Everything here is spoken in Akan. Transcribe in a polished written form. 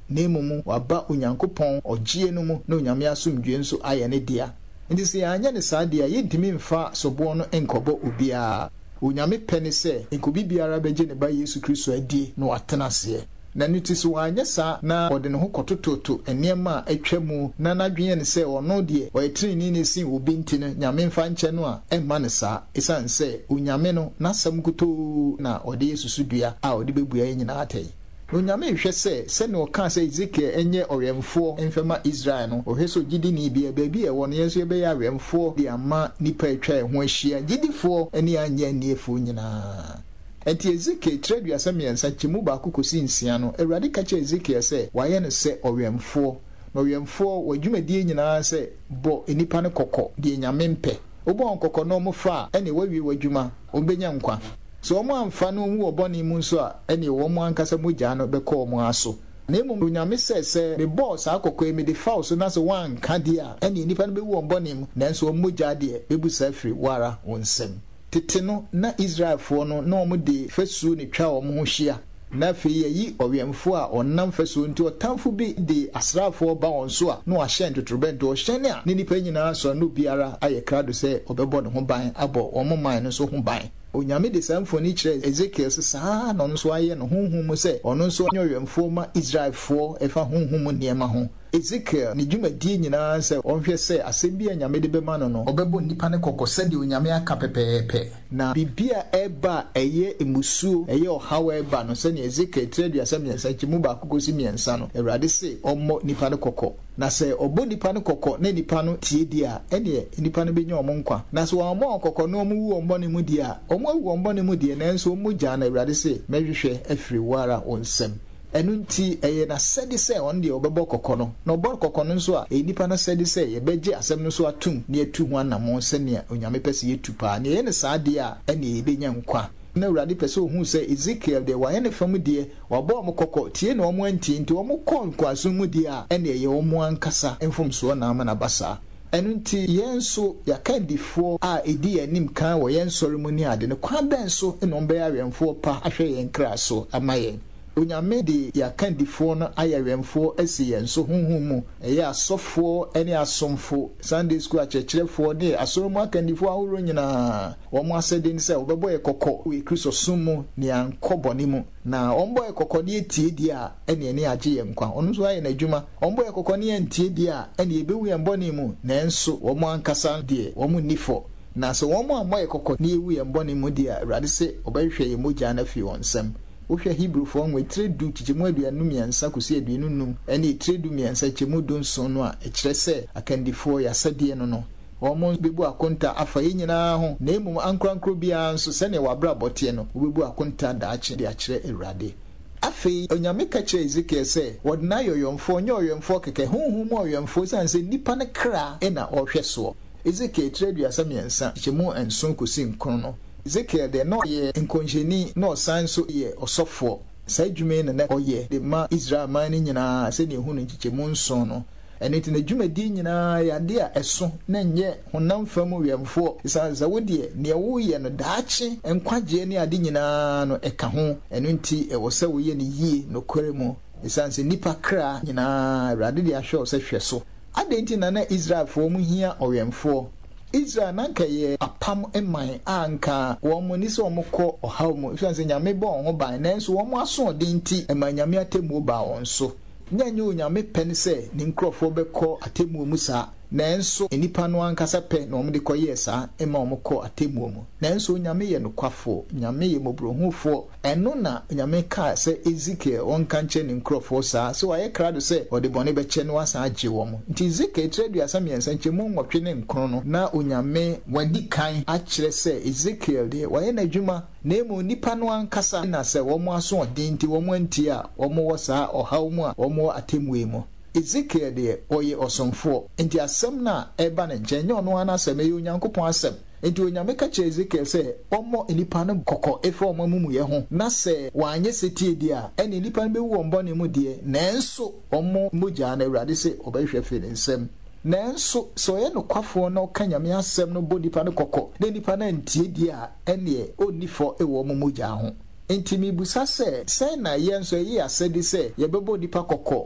nemu waba Onyankopɔn ogye no mu na Onyame asomdwe nso aye ne dia. Nti se anya ne saade a yentimi mfa sobo no enkobo obia. Onyame pene se enkobi biara beje ne ba Yesu Kristo adie no atenase. Na nuti so anya sa na ode ne ho kotototo enema atwamu na nadwen ne se ono de oyetrini ne sin obi nti no Nyame mfa nche no a emma ne sa esan se Onyame no nasam kuto na ode Yesu sudua a ode bebua nyina atei. Onyame hwe se ne oka se Ezekiel enye oremfo enfema Israel no ohweso gidi ni bia baabi e won yeso ebe ya oremfo de ama nipa etwa ho ahia gidifo ene anya niefo nyina. Enti Ezekiel trade asamiensa chimu ba kokosi nsia no Awurade ka che Ezekiel se waye ne se oremfo no oremfo wadwumadie nyina se bo enipa ne kokko de Nyame mpe obo nkokko no mo fa ene wawie wadwuma obenya nkwa. So omo amfa no hu oboni mu nso a ene wo mo ankasa mogya no beko omo aso. Na emu Onyame se me boss akokko emi de fa so na so wan ka de a ene nipa no be wo oboni mu na nso mogya de bebusa afiri wara wonsem. Tete no na Israel fo no na omo de fesu ne twa omo ho hia. Na fe yi owemfo a onam fesu nti otamfo bi de asrafo ba onso a no ahye ntotrobento ohye a ne nipa nyina so no biara aye krado se obebo ne ho ban abo omo man no so ho ban. Onyame de samfoni kire Ezekiel sa no nso aye no honhum se ono nso nyowemfo ma Israelfo efa honhum niema ho. Ezekiel ni dwumadi nyina se onhwe se asɛm a Nyame de bema no obebo nipa ne kokose de Onyame aka pepepe na bibia eba eye emusuo eye ohawa eba no se ne Ezekiel trade asɛm chimu ba kokosi miensa no Awurade se ommo nipa ne kokko na se obo nipa ne kokko na nipa no tie dia ene nipa no benya omo nkwa na se ommo kokko no omo wu ombo ne mu dia omo wu ombo ne mu dia na nso omo gya na Awurade se mehwehwe afiri wara onsem. Enunti eye na sedi se on de obebo kokono na obor kokono nso a enipa na sedi se ye beje asem no so atum na etu ho anamo se ne Onyame pese yetu pa na ye ne saade a ene ebenya nkwa na Awurade pese ohun se Ezekiel de wa ye ne fam de wabo mo kokko tie na omo anti nti omo konkwa so mu de a ene ye omo ankasa enfomso na ama na basa. Enunti yenso yakandifo a edi anim kan wo yensori mu ni ade ne kwa benso eno mbe awemfo pa ahwe yen kraso amaye. Onyame de yakandifo no ayawemfo asi yenso honhum eye asofo ene asomfo Sunday school achechirefo de asoromu akandifo ahoro nyina wo mo asede se obebo ye kokko we Kristo sumu ne ankoboni mu na ombo ye kokko de tie di a ene ene age ye nkwa ono so aye na adwuma ombo ye kokko ne entie di a ene ebewu ye mboni mu na enso wo mo ankasa de wo mo nifo na so wo mo ambo ye kokko ne ewu ye mboni mu de a Awurade se obehwe ye mogya na fi wonsem. Wohwe Hebrew fo nwe tredu chichemu aduanu miensa kusi aduanu num ene tredu miensa chemu donson no a ekire se akandifo yasade no omo bebu akonta afa yinyina ho na emu ankrankro bia nso se ne wabra bote no bebu akonta da achi de akire Awurade. Afi Onyame ka kire Ezekiel se wodna yoyomfo nyoyomfo keke honhum oyomfo sanse nipa ne kra ena ohwe so. Ezekiel tredu asamiensa chemu enson kusi nkron no Ezekiel de no ye nkonjeni no sanso ye osofo sa dwume na oye de ma Israel man nyina se ne hunu nchichemu nson no eneti na dwumadi nyina ya de a eso na nye honam fam wemfo isa wodie ne wo ye no daachi enkwaje ne ade nyina no eka ho enenti e wo se wo ye ne yie no koremu isa se nipa kra nyina Awurade de ahwe se hwe so adenti na Israel fo mu hia owemfo Israel nanka ye apam eman anka wo mo ni se wo mko ohaw mu ifanse Nyame bo ho ban nanso wo mo aso odenti ema Nyame atemu ba won so nyanye Onyame pene se ni nkrofo beko atemu mu sa nanso enipa no ankasa pe na omde koye sa ema omko atemu mu nanso Onyame ye no kwafo Nyame ye mobrohufo eno na Nyame ka se Ezekiel wonka nche ni nkrofo sa so waye krado se ode bone beche no asa age wo mo nti Ezekiel tredu asamiensa nche mu nwotwe ne nkron no na Onyame wadi kan akire se Ezekiel de waye na adwuma na emu nipa no ankasa na se wo mo aso odenti wo mo anti a wo mo wo sa ohaw mu a wo mo atemu mu Ezekiel de oye osomfo enti asem na eba ne nche ono ana asem e Onyankopon asem enti Onyame ka che Ezekiel se omo enipa no kokko efe omo mumu ye ho na se wanye setie di a eni nipa no be wu ombo ne mu de nanso omo mogya na Awurade se obehwe fe ne nsem nanso so ye no kwafo no ka Nyame asem no bo nipa no kokko na nipa na ntie di a ene onifo ewo omo mogya ho enti mi busa se na yenso ye asedi se ye bebo nipa kokko